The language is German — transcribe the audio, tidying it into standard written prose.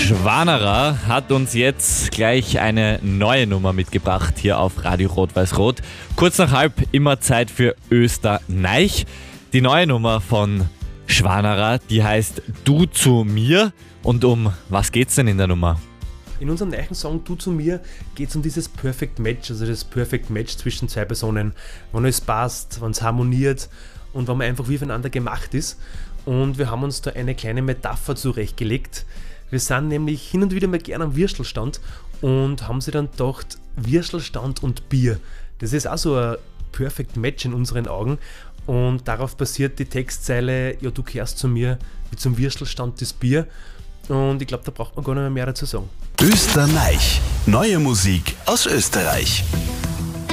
Schwanerer hat uns jetzt gleich eine neue Nummer mitgebracht hier auf Radio Rot-Weiß-Rot. Kurz nach halb immer Zeit für Österreich. Die neue Nummer von Schwanerer, die heißt Du zu mir. Und um was geht's denn in der Nummer? In unserem neuen Song Du zu mir geht es um dieses Perfect Match, also das Perfect Match zwischen zwei Personen, wenn es passt, wenn es harmoniert und wenn man einfach wie aufeinander gemacht ist. Und wir haben uns da eine kleine Metapher zurechtgelegt. Wir sind nämlich hin und wieder mal gerne am Würstelstand und haben sie dann gedacht, Würstelstand und Bier, das ist auch so ein Perfect Match in unseren Augen. Und darauf basiert die Textzeile, ja du kehrst zu mir wie zum Würstelstand das Bier. Und ich glaube, da braucht man gar nicht mehr dazu sagen. Österreich. Neue Musik aus Österreich.